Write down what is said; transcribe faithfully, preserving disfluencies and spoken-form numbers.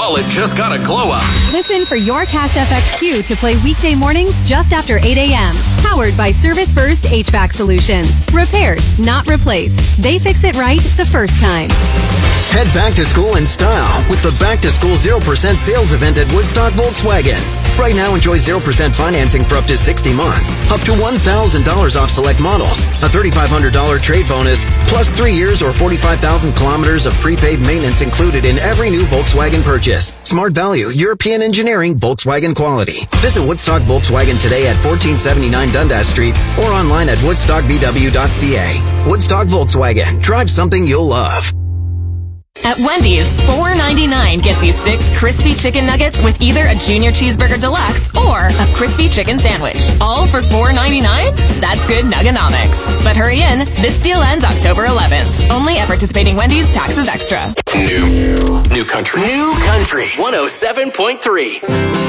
wallet just got a glow up. Listen for your Cash F X Q to play weekday mornings just after eight a.m. Powered by Service First H V A C Solutions. Repaired, not replaced. They fix it right the first time. Head back to school in style with the Back to School zero percent sales event at Woodstock Volkswagen. Right now, enjoy zero percent financing for up to sixty months, up to one thousand dollars off select models, a three thousand five hundred dollars trade bonus, plus three years or forty-five thousand kilometers of prepaid maintenance included in every new Volkswagen purchase. Smart value, European engineering, Volkswagen quality. Visit Woodstock Volkswagen today at fourteen seventy-nine Dundas Street or online at woodstock v w dot c a. Woodstock Volkswagen. Drive something you'll love. At Wendy's, four ninety-nine gets you six crispy chicken nuggets with either a Junior Cheeseburger Deluxe or a crispy chicken sandwich. All for four ninety-nine? That's good nuggonomics. But hurry in, this deal ends October eleventh. Only at participating Wendy's, taxes extra. New. New country. New country. one oh seven point three.